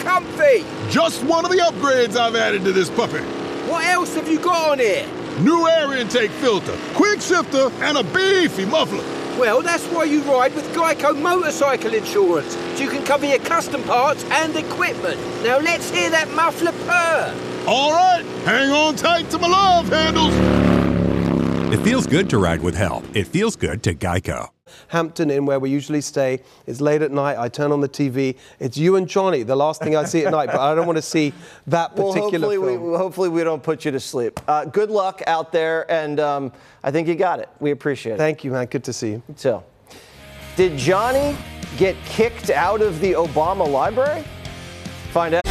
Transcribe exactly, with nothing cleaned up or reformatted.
comfy. Just one of the upgrades I've added to this puppy. What else have you got on here? New air intake filter, quick shifter, and a beefy muffler. Well, that's why you ride with Geico Motorcycle Insurance, so you can cover your custom parts and equipment. Now let's hear that muffler purr. All right, hang on tight to my love handles. It feels good to ride with help. It feels good to Geico. Hampton Inn, where we usually stay. It's late at night. I turn on the T V. It's you and Johnny, the last thing I see at night. But I don't want to see that particular well, hopefully film. We, hopefully we don't put you to sleep. Uh, good luck out there, and um, I think you got it. We appreciate it. Thank you, man. Good to see you. So, did Johnny get kicked out of the Obama library? Find out.